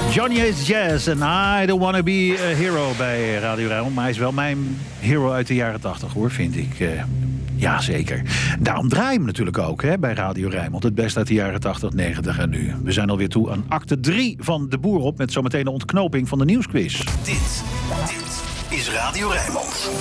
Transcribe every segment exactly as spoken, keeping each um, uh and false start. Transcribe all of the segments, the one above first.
Johnny Hates Jazz en I Don't Wanna Be a Hero bij Radio Rijnmond. Maar hij is wel mijn hero uit de jaren tachtig, hoor, vind ik. Uh, ja, zeker. Daarom draaien we hem natuurlijk ook hè, bij Radio Rijnmond. Het best uit de jaren tachtig, negentig en nu. We zijn alweer toe aan acte drie van De Boer op... met zometeen de ontknoping van de nieuwsquiz. Dit, dit is Radio Rijnmond.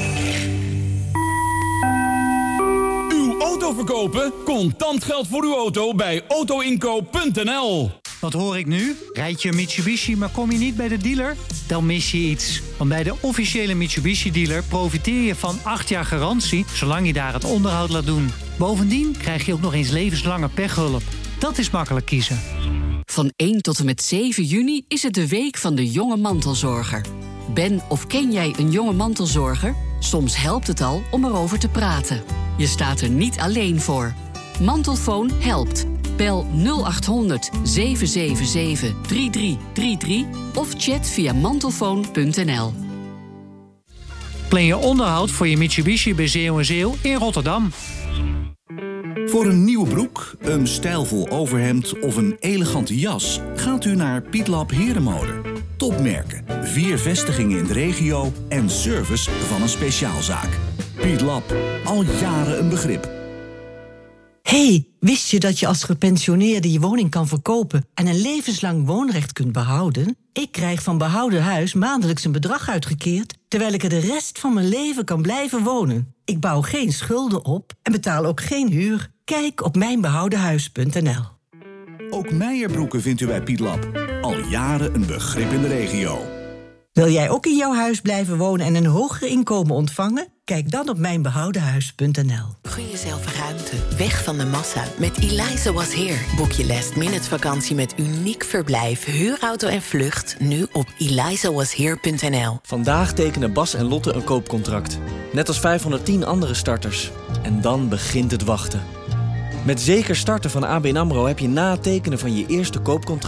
Uw auto verkopen? Contant geld voor uw auto bij auto inkoop punt n l. Wat hoor ik nu? Rijd je een Mitsubishi, maar kom je niet bij de dealer? Dan mis je iets. Want bij de officiële Mitsubishi-dealer profiteer je van acht jaar garantie... zolang je daar het onderhoud laat doen. Bovendien krijg je ook nog eens levenslange pechhulp. Dat is makkelijk kiezen. Van één tot en met zeven juni is het de week van de jonge mantelzorger. Ben of ken jij een jonge mantelzorger? Soms helpt het al om erover te praten. Je staat er niet alleen voor. Mantelfoon helpt. Bel nul acht honderd zeven zeven zeven drie drie drie drie of chat via mantelfoon punt n l. Plan je onderhoud voor je Mitsubishi bij Zeeuw en Zeeuw in Rotterdam. Voor een nieuwe broek, een stijlvol overhemd of een elegante jas... gaat u naar Pietlab Herenmode. Topmerken, vier vestigingen in de regio en service van een speciaalzaak. Pietlab, al jaren een begrip. Hey, wist je dat je als gepensioneerde je woning kan verkopen... en een levenslang woonrecht kunt behouden? Ik krijg van Behouden Huis maandelijks een bedrag uitgekeerd... terwijl ik er de rest van mijn leven kan blijven wonen. Ik bouw geen schulden op en betaal ook geen huur. Kijk op mijn behouden huis punt n l. Ook Meijerbroeken vindt u bij Pietlab. Al jaren een begrip in de regio. Wil jij ook in jouw huis blijven wonen en een hoger inkomen ontvangen? Kijk dan op mijn behouden huis punt n l. Gun jezelf ruimte. Weg van de massa. Met Eliza Was Here. Boek je last minute vakantie met uniek verblijf, huurauto en vlucht. Nu op eliza was here punt n l. Vandaag tekenen Bas en Lotte een koopcontract. Net als vijfhonderdtien andere starters. En dan begint het wachten. Met zeker starten van A B N AMRO heb je na het tekenen van je eerste koopcontract...